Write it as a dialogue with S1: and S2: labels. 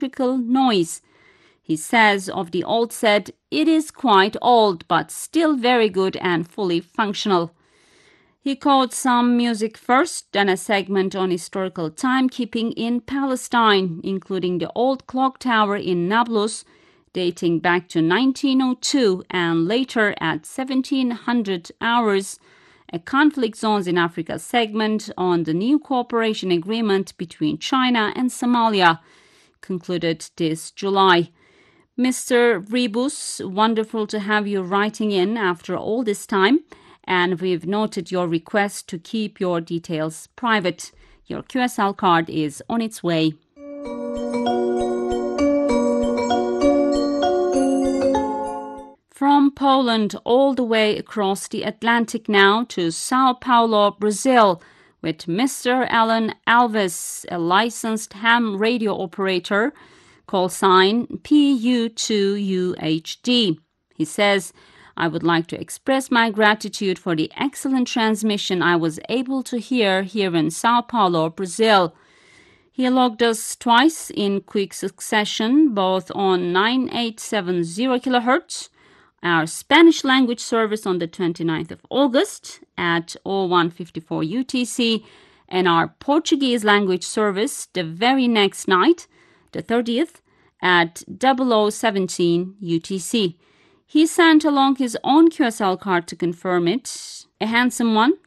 S1: electrical noise. He says of the old set, it is quite old, but still very good and fully functional. He quotes some music first, then a segment on historical timekeeping in Palestine, including the old clock tower in Nablus, dating back to 1902, and later at 1700 hours, a conflict zones in Africa segment on the new cooperation agreement between China and Somalia, concluded this July. Mr. Rebus, wonderful to have you writing in after all this time, and we've noted your request to keep your details private. Your QSL card is on its way. From Poland all the way across the Atlantic now to Sao Paulo, Brazil, with Mr. Alan Alves, a licensed ham radio operator, call sign PU2UHD. He says, I would like to express my gratitude for the excellent transmission I was able to hear here in Sao Paulo, Brazil. He logged us twice in quick succession, both on 9870 kHz, our Spanish language service on the 29th of August at 0154 UTC, and our Portuguese language service the very next night, the 30th, at 0017 UTC. He sent along his own QSL card to confirm it, a handsome one,